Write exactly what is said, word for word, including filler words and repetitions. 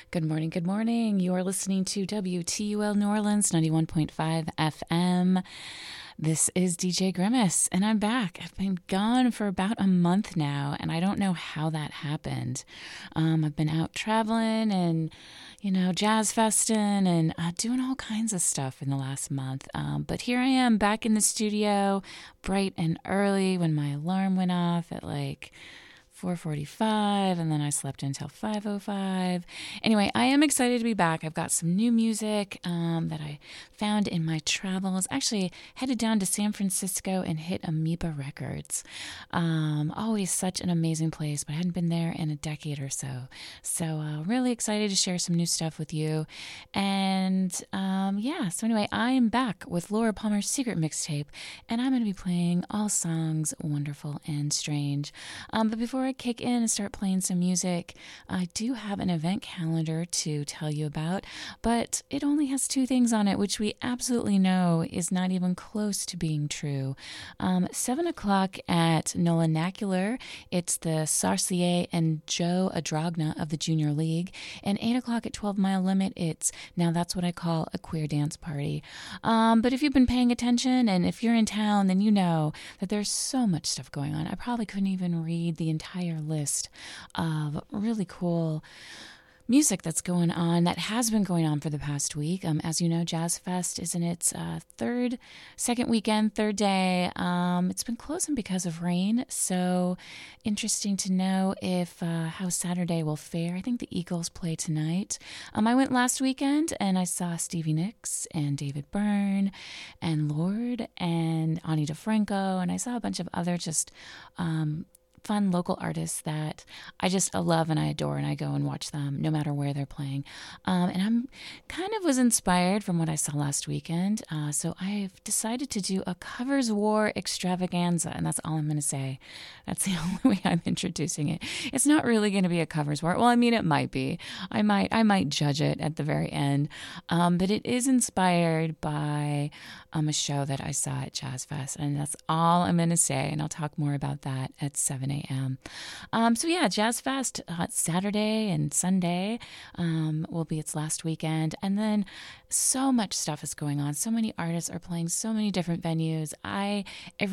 Good morning, good morning. You are listening to W T U L New Orleans, ninety-one point five F M. This is D J Grimace, and I'm back. I've been gone for about a month now, and I don't know how that happened. Um, I've been out traveling and, you know, jazz festing and uh, doing all kinds of stuff in the last month. Um, but here I am back in the studio, bright and early when my alarm went off at like four forty-five, and then I slept until five oh five. Anyway, I am excited to be back. I've got some new music um, that I found in my travels. Actually, headed down to San Francisco and hit Amoeba Records. Um, always such an amazing place, but I hadn't been there in a decade or so. So uh, really excited to share some new stuff with you. And um, yeah, so anyway, I am back with Laura Palmer's Secret Mixtape, and I'm going to be playing all songs wonderful and strange. Um, but before I kick in and start playing some music, I do have an event calendar to tell you about, but it only has two things on it, which we absolutely know is not even close to being true. Um, seven o'clock at Nolanacular, it's the Sarcier and Joe Adragna of the Junior League, and eight o'clock at twelve Mile Limit, it's Now That's What I Call a Queer Dance Party. Um, but if you've been paying attention, and if you're in town, then you know that there's so much stuff going on. I probably couldn't even read the entire list of really cool music that's going on, that has been going on for the past week. Um, as you know, Jazz Fest is in its uh, third, second weekend, third day. Um, it's been closing because of rain, so interesting to know if uh, how Saturday will fare. I think the Eagles play tonight. Um, I went last weekend and I saw Stevie Nicks and David Byrne and Lorde and Ani DeFranco, and I saw a bunch of other just um, fun local artists that I just love and I adore, and I go and watch them no matter where they're playing. Um, and I'm kind of was inspired from what I saw last weekend. Uh, so I've decided to do a covers war extravaganza, and that's all I'm going to say. That's the only way I'm introducing it. It's not really going to be a covers war. Well, I mean, it might be. I might, I might judge it at the very end. Um, but it is inspired by um, a show that I saw at Jazz Fest, and that's all I'm going to say. And I'll talk more about that at seven a.m. Um, so yeah, Jazz Fest, uh, Saturday and Sunday um, will be its last weekend. And then so much stuff is going on. So many artists are playing so many different venues. I, every